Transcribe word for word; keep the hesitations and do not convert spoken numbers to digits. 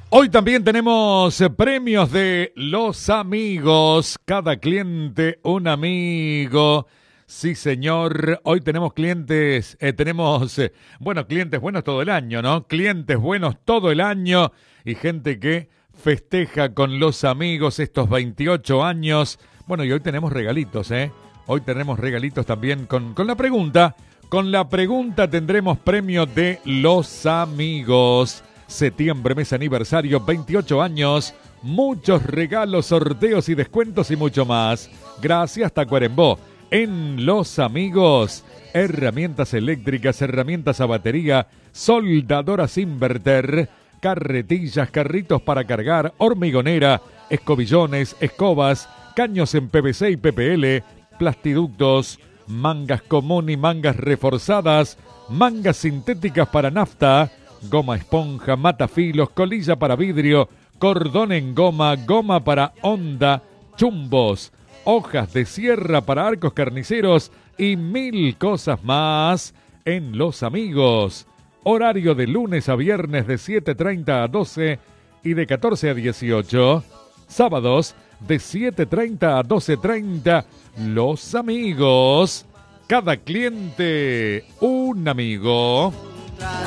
Hoy también tenemos eh, premios de los amigos. Cada cliente un amigo. Sí, señor. Hoy tenemos clientes, eh, tenemos, eh, bueno, clientes buenos todo el año, ¿no? Clientes buenos todo el año y gente que festeja con los amigos estos veintiocho años. Bueno, y hoy tenemos regalitos, ¿eh? Hoy tenemos regalitos también con, con la pregunta. Con la pregunta tendremos premio de los amigos. Septiembre, mes aniversario, veintiocho años, muchos regalos, sorteos y descuentos y mucho más. Gracias, Tacuarembó. En Los Amigos, herramientas eléctricas, herramientas a batería, soldadoras inverter, carretillas, carritos para cargar, hormigonera, escobillones, escobas, caños en P V C y P P L, plastiductos, mangas común y mangas reforzadas, mangas sintéticas para nafta, goma esponja, matafilos, colilla para vidrio, cordón en goma, goma para onda, chumbos, hojas de sierra para arcos carniceros y mil cosas más en Los Amigos. Horario de lunes a viernes de siete treinta a doce y de catorce a dieciocho. Sábados de siete treinta a doce treinta. Los Amigos. Cada cliente un amigo.